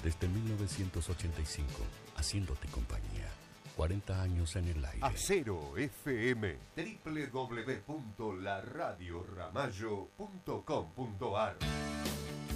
Desde 1985, haciéndote compañía. 40 años en el aire. Acero FM, www.laradioramallo.com.ar.